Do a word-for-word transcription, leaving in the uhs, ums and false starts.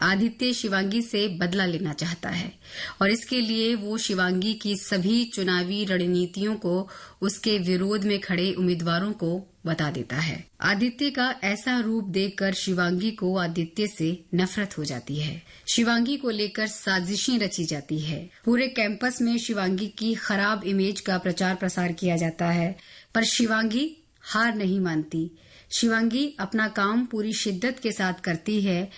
आदित्य शिवांगी से बदला लेना चाहता है और इसके लिए वो शिवांगी की सभी चुनावी रणनीतियों को उसके विरोध में खड़े उम्मीदवारों को बता देता है। आदित्य का ऐसा रूप देखकर शिवांगी को आदित्य से नफरत हो जाती है। शिवांगी को लेकर साजिशें रची जाती है। पूरे कैंपस में शिवांगी की खराब इमेज का प्रचार प्रसार किया जाता है, पर शिवांगी हार नहीं मानती। शिवांगी अपना काम पूरी शिद्दत के साथ करती है